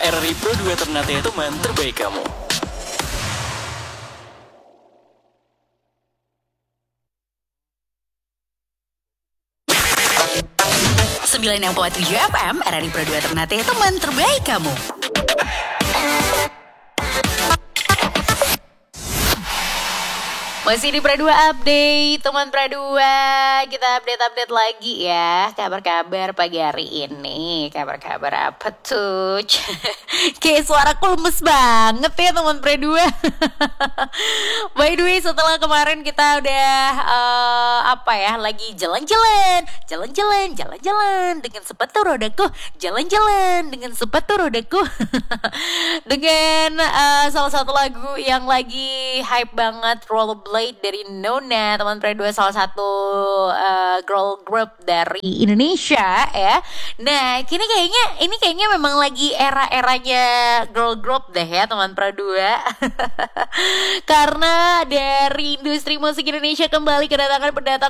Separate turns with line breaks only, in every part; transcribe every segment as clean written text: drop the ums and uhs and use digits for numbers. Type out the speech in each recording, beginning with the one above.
RRI Pro 2 Ternate teman terbaik kamu.
Sembilan yang 7 FM RRI Pro 2 Ternate teman terbaik kamu. Masih di Pradua Update, teman Pradua. Kita update lagi ya. Kabar-kabar pagi hari ini. Kabar-kabar apa tuh? Kayak suaraku lemes banget ya teman Pradua. By the way, setelah kemarin kita udah lagi jalan-jalan dengan sepatu rodaku, jalan-jalan dengan sepatu rodaku. Dengan salah satu lagu yang lagi hype banget, Rollerblade dari Nona, teman Pradua, salah satu girl group dari Indonesia ya. Nah, ini kayaknya memang lagi era-eranya girl group deh ya teman Pradua. Karena dari industri musik Indonesia kembali kedatangan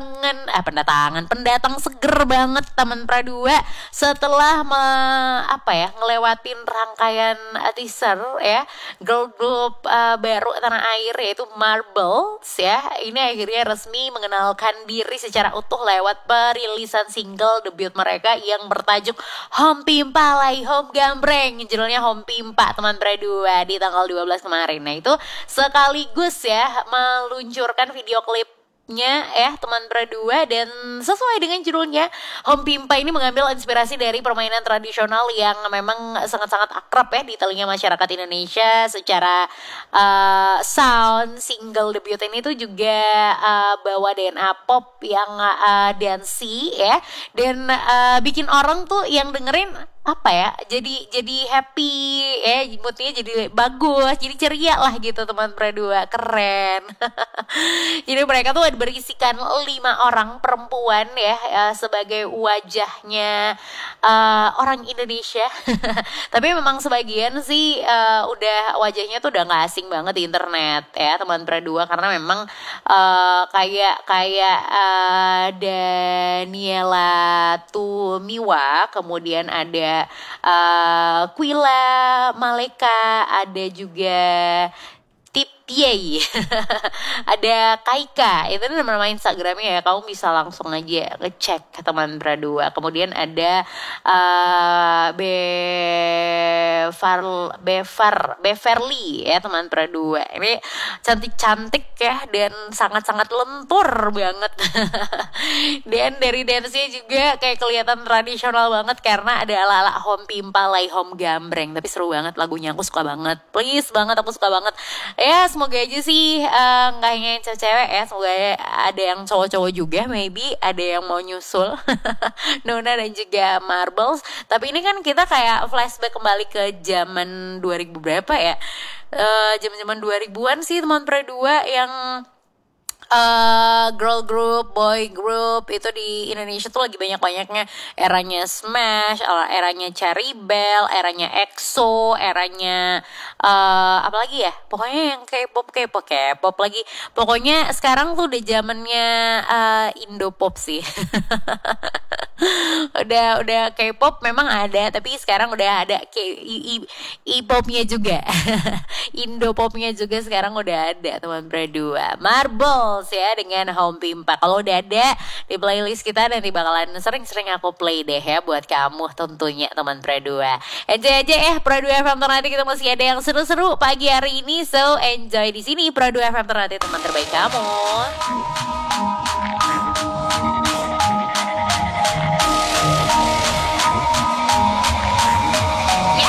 pendatang seger banget teman Pradua setelah ngelewatin rangkaian teaser ya girl group baru tanah air yaitu Marbles ya. Ini akhirnya resmi mengenalkan diri secara utuh lewat perilisan single debut mereka yang bertajuk Home Pimpa Lai Home Gambreng. Judulnya Home Pimpa teman Pradua di tanggal 12 kemarin. Nah, itu sekaligus ya meluncurkan video klipnya ya teman Pradua, dan sesuai dengan judulnya Home Pimpa ini mengambil inspirasi dari permainan tradisional yang memang sangat-sangat akrab ya di telinga masyarakat Indonesia. Secara sound single debut ini tuh juga bawa DNA pop yang dancey ya, dan bikin orang tuh yang dengerin jadi happy ya, moodnya jadi bagus, jadi ceria lah gitu teman Pradua, keren. Jadi mereka tuh berisikan 5 orang perempuan ya sebagai wajahnya orang Indonesia. Tapi memang sebagian sih udah wajahnya tuh udah nggak asing banget di internet ya teman Pradua, karena memang kayak Daniela Tumiwa, kemudian ada Quila Maleka, ada juga Yay. Ada Kaika, itu nama Instagramnya ya, kamu bisa langsung aja ngecek teman Pradua. Kemudian ada Beverly ya teman Pradua. Ini cantik-cantik ya dan sangat-sangat lentur banget. Dan dari dance-nya juga kayak kelihatan tradisional banget karena ada ala-ala Home Pimpa Lai Home Gambreng. Tapi seru banget lagunya, aku suka banget. Please banget, aku suka banget. Ya semoga aja sih nggak hanya yang cewek ya, semoga ada yang cowok-cowok juga, maybe ada yang mau nyusul Nona dan juga Marbles. Tapi ini kan kita kayak flashback kembali ke zaman 2000 berapa ya, zaman 2000-an sih teman Pradua, yang girl group, boy group itu di Indonesia tuh lagi banyak-banyaknya. Eranya Smash, eranya Cherry Bell, eranya EXO, eranya apalagi ya, pokoknya yang K-pop lagi. Pokoknya sekarang tuh udah zamannya Indopop sih. udah K-pop memang ada, tapi sekarang udah ada E-popnya juga. Indopopnya juga sekarang udah ada teman Pradua. Marbles ya dengan Home Pimpa. Kalau udah ada di playlist kita, nanti bakalan sering-sering aku play deh ya buat kamu tentunya teman Pradua. Enjoy aja ya Pradua FM Ternate, kita masih ada yang seru-seru pagi hari ini, so enjoy di sini Pradua FM Ternate teman terbaik kamu.